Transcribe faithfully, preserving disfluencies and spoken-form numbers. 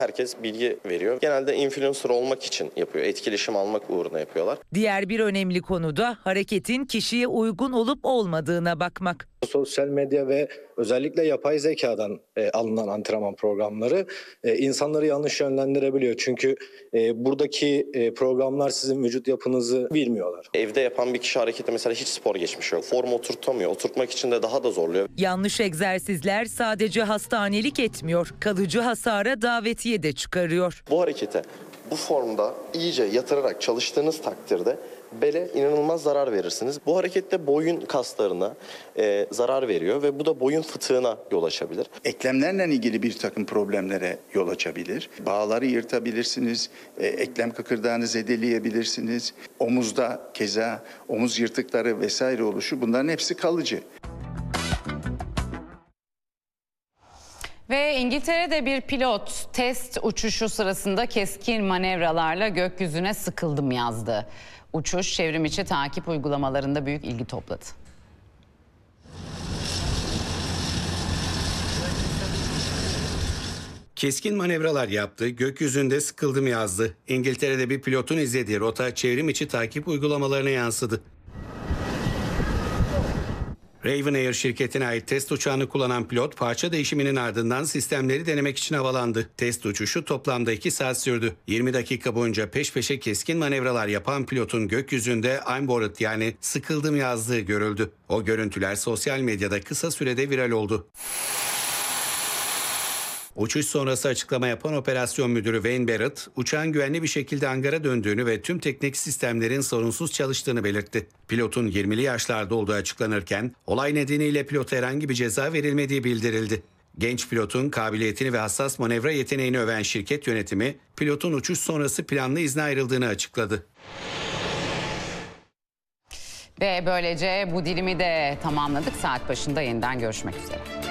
Herkes bilgi veriyor. Genelde influencer olmak için yapıyor. Etkileşim almak uğruna yapıyorlar. Diğer bir önemli konu da hareketin kişiye uygun olup olmadığına bakmak. Sosyal medya ve özellikle yapay zekadan e, alınan antrenman programları e, insanları yanlış yönlendirebiliyor. Çünkü e, buradaki e, programlar sizin vücut yapınızı bilmiyorlar. Evde yapan bir kişi hareketi mesela hiç spor geçmişi yok. Form oturtamıyor. Oturtmak için de daha da zorluyor. Yanlış egzersizler sadece hastanelik etmiyor, kalıcı hasara davetiye de çıkarıyor. Bu harekete bu formda iyice yatırarak çalıştığınız takdirde bele inanılmaz zarar verirsiniz. Bu harekette boyun kaslarına e, zarar veriyor ve bu da boyun fıtığına yol açabilir. Eklemlerle ilgili bir takım problemlere yol açabilir. Bağları yırtabilirsiniz, e, eklem kıkırdağını zedeleyebilirsiniz. Omuzda keza omuz yırtıkları vesaire oluşu, bunların hepsi kalıcı. Ve İngiltere'de bir pilot test uçuşu sırasında keskin manevralarla gökyüzüne sıkıldım yazdı. Uçuş çevrim içi takip uygulamalarında büyük ilgi topladı. Keskin manevralar yaptı, gökyüzünde sıkıldım yazdı. İngiltere'de bir pilotun izlediği rota çevrim içi takip uygulamalarına yansıdı. Ryanair şirketine ait test uçağını kullanan pilot parça değişiminin ardından sistemleri denemek için havalandı. Test uçuşu toplamda iki saat sürdü. yirmi dakika boyunca peş peşe keskin manevralar yapan pilotun gökyüzünde I'm bored yani sıkıldım yazdığı görüldü. O görüntüler sosyal medyada kısa sürede viral oldu. Uçuş sonrası açıklama yapan operasyon müdürü Wayne Barrett, uçağın güvenli bir şekilde hangara döndüğünü ve tüm teknik sistemlerin sorunsuz çalıştığını belirtti. Pilotun yirmili yaşlarda olduğu açıklanırken, olay nedeniyle pilota herhangi bir ceza verilmediği bildirildi. Genç pilotun kabiliyetini ve hassas manevra yeteneğini öven şirket yönetimi, pilotun uçuş sonrası planlı izne ayrıldığını açıkladı. Ve böylece bu dilimi de tamamladık. Saat başında yeniden görüşmek üzere.